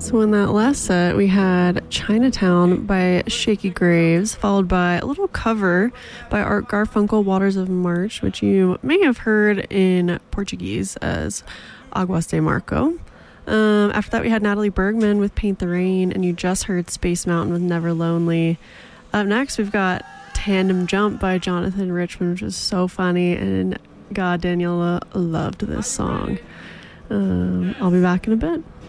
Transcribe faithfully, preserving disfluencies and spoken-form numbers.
So in that last set, we had Chinatown by Shaky Graves, followed by a little cover by Art Garfunkel, Waters of March, which you may have heard in Portuguese as Aguas de Marco. Um, after that, we had Natalie Bergman with Paint the Rain, and you just heard Space Mountain with Never Lonely. Up next, we've got Tandem Jump by Jonathan Richman, which is so funny, and God, Daniela loved this song. Um, I'll be back in a bit.